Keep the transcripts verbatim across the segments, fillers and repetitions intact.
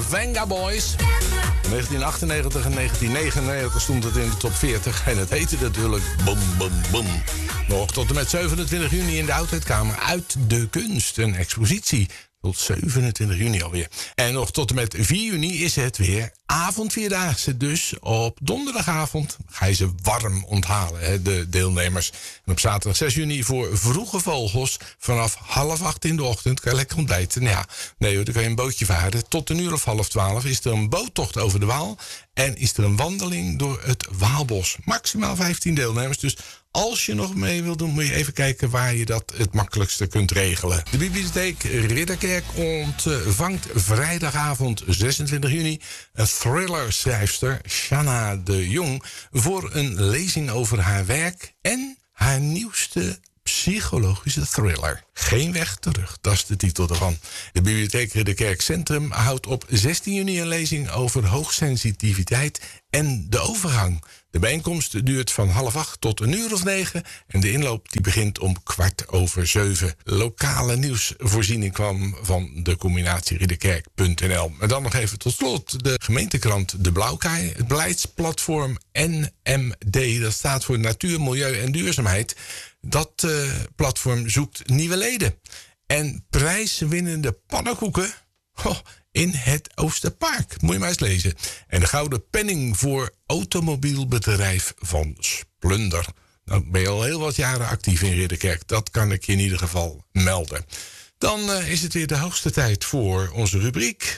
Venga Boys. In negentien achtennegentig en negentien negenennegentig stond het in de top veertig. En het heette natuurlijk Boom Boom Boom. Nog tot en met zevenentwintig juni in de Oudheidkamer Uit de Kunst. Een expositie. Tot zevenentwintig juni alweer. En nog tot en met vier juni is het weer avondvierdaagse. Dus op donderdagavond ga je ze warm onthalen, hè, de deelnemers. En op zaterdag zes juni voor Vroege Vogels. Vanaf half acht in de ochtend kan je lekker ontbijten. Nou ja, nee hoor, dan kan je een bootje varen. Tot een uur of half twaalf is er een boottocht over de Waal. En is er een wandeling door het Waalbos. Maximaal vijftien deelnemers, dus als je nog mee wilt doen, moet je even kijken waar je dat het makkelijkste kunt regelen. De bibliotheek Ridderkerk ontvangt vrijdagavond zesentwintig juni een thrillerschrijfster, Shanna de Jong, voor een lezing over haar werk en haar nieuwste psychologische thriller. Geen weg terug, dat is de titel ervan. De bibliotheek Ridderkerk Centrum houdt op zestien juni een lezing over hoogsensitiviteit en de overgang. De bijeenkomst duurt van half acht tot een uur of negen en de inloop die begint om kwart over zeven. Lokale nieuwsvoorziening kwam van de combinatie ridderkerk punt n l. Maar dan nog even tot slot de gemeentekrant De Blauwkaai, het beleidsplatform N M D, dat staat voor Natuur, Milieu en Duurzaamheid. Dat uh, platform zoekt nieuwe leden. En prijswinnende pannenkoeken oh, in het Oosterpark. Moet je maar eens lezen. En de gouden penning voor automobielbedrijf Van Splunder. Nou ben je al heel wat jaren actief in Ridderkerk. Dat kan ik je in ieder geval melden. Dan uh, is het weer de hoogste tijd voor onze rubriek.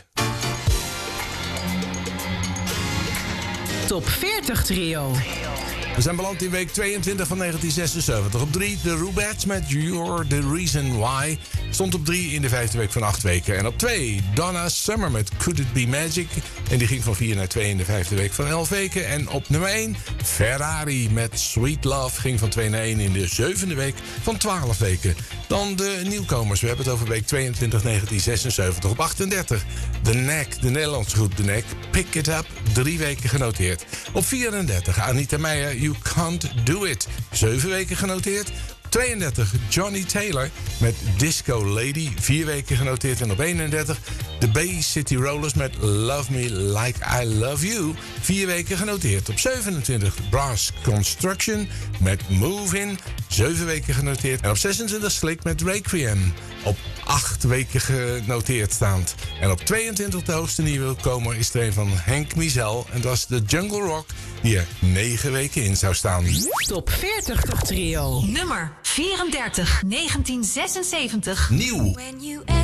Top veertig Trio. We zijn beland in week tweeëntwintig van negentien zesenzeventig. Op drie de Rubettes met You're the Reason Why. Stond op drie in de vijfde week van acht weken. En op twee Donna Summer met Could It Be Magic. En die ging van vier naar twee in de vijfde week van elf weken. En op nummer één Ferrari met Sweet Love. Ging van twee naar één in de zevende week van twaalf weken. Dan de nieuwkomers. We hebben het over week tweeëntwintig negentien zesenzeventig. Op achtendertig The Knack, de Nederlandse groep The Knack. Pick It Up, drie weken genoteerd. Op vierendertig Anita Meijer, You Can't Do It. Zeven weken genoteerd. tweeëndertig Johnny Taylor met Disco Lady. Vier weken genoteerd. En op eenendertig de Bay City Rollers met Love Me Like I Love You. Vier weken genoteerd. Op zevenentwintig Brass Construction met Move In. Zeven weken genoteerd. En op zesentwintig Slick met Requiem. Op acht weken genoteerd staand. En op tweeëntwintig de hoogste nieuwkomer is er een van Henk Mizel. En dat is de Jungle Rock die er negen weken in zou staan. Top veertig Trio. Nummer vierendertig, negentien zesenzeventig. Nieuw. When you